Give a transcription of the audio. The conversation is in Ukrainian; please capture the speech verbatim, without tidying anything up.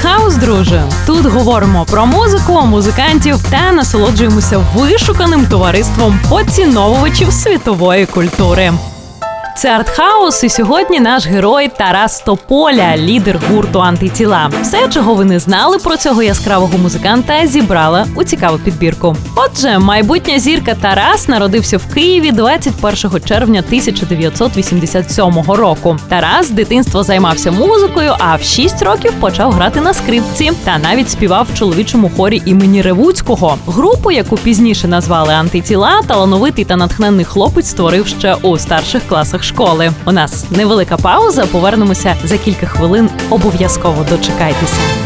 Артхаус, друже. Тут говоримо про музику, музикантів та насолоджуємося вишуканим товариством поціновувачів світової культури. Це Артхаус, і сьогодні наш герой Тарас Тополя, лідер гурту «Антитіла». Все, чого ви не знали про цього яскравого музиканта, зібрала у цікаву підбірку. Отже, майбутня зірка Тарас народився в Києві двадцять першого червня тисяча дев'ятсот вісімдесят сьомого року. Тарас з дитинства займався музикою, а в шість років почав грати на скрипці та навіть співав в чоловічому хорі імені Ревуцького. Групу, яку пізніше назвали «Антитіла», талановитий та натхненний хлопець створив ще у старших класах школи. У нас невелика пауза, повернемося за кілька хвилин. Обов'язково дочекайтеся.